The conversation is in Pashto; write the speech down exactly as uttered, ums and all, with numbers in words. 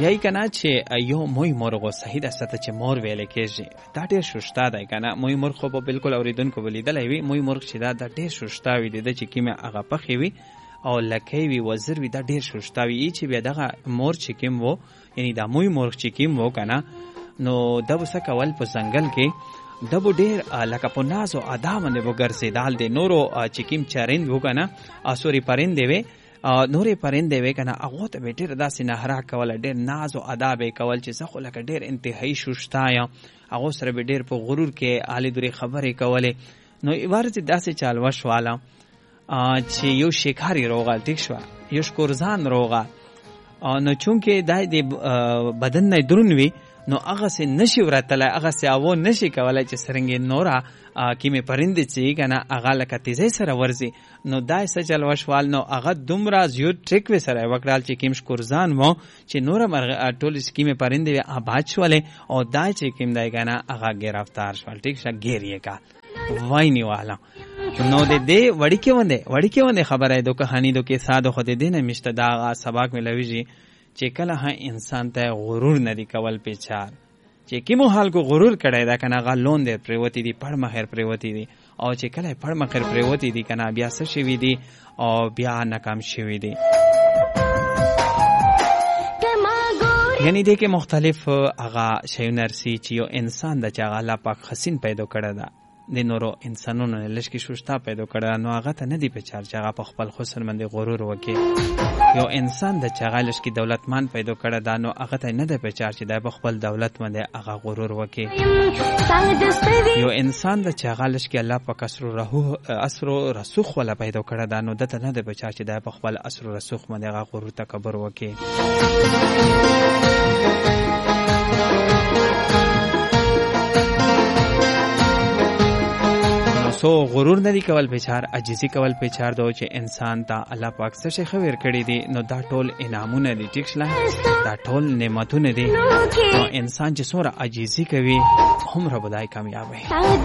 یای کنه چې یو موی مرغ صحیح ده ست چې مور ویل کېږي دا ډېر شوشتا دی کنه. موی مرغ خو به بالکل اوریدونکو ولیدلی وي. موی مرغ چې دا د ډېر شوشتا وي د چې کیمه هغه پخې وي او لکۍ وي وزر وي دا ډېر شوشتا وي. چې بیا دغه مور چې کیم وو یعنی دا موی مرغ چې کیم وو کنه نو د وسه کول په ځنګل کې د بو ډېر لکه په ناز او ادا باندې وګرځېدال د نورو چې کیم چرند وو کنه اسوري پرندې وي نورې پرندې وې کنه هغه ته به ډېر داسې نهرا کوله ډېر ناز او ادا به کول چې زه خو لکه ډېر انتهایی شوشتا یم. هغه سره به ډېر په غرور کې حالې درې خبرې کولې. نو ورځ داسې چال وشواله چې یو شکاري روغه ټیک شو یو شکورزان روغه نو چونکې دای د بدن نه درون وي نو هغه سه نشي ورتله هغه سه او نشي کولای چې سرنګ نورا کیمه پرندې چې کنه هغه لکه تیزی سره ورزي نو دای سه چل وشوال نو هغه دومره زیات ټریک و سره وکړال چې کیم شکورزان وو چې نور مرغ ټول کیمه پرندې آباد شولې او دای چې کیم دای کنه هغه گرفتار شول ټیک شه ګیریه کا واینی والا نو د دې وړي کې ونده وړي کې ونده خبره ده کہانی دو کې ساده خو دې نه مشته دا سبق ملويږي چې کله ها انسان ته غرور ندی کول پیچار چې کیمو حال کو غرور کړای دا کنه غلون دې پریوتی دی پړ مخر پریوتی دی او چې کله پړ مخر پریوتی دی کنه بیا څه شوی دی او بیا ناکام شوی دی. یعنی دې کې مختلف هغه شیونه رسي چې یو انسان د چا الله پاک حسین پیدا کړی دا د نورو انسانونو لشکې شوشتا پیدا کړه نو هغه ته نه دی پچار چې هغه په خپل حسن باندې غرور وکړي. یو انسان د چا لشکې دولتمن پیدا کړه دا نو هغه ته نه دی پچار چې د خپل دولت باندې هغه غرور وکړي. یو انسان د چا لشکې الله پاک اسر رهو اسر رسوخ ولا پیدا کړه دا نو دته نه دی پچار چې د خپل اسر رسوخ باندې هغه غرور تکبر وکړي. سو غرور ندی کول پیچار عجزی کول پیچار دو چې انسان ته الله پاک څه شي خبر کړی دی نو دا ټول انعامونه دي ټیک شله دا ټول نعمتونه دي نو انسان چې څوره عجزی کوي هم رب دای کامیاب وي.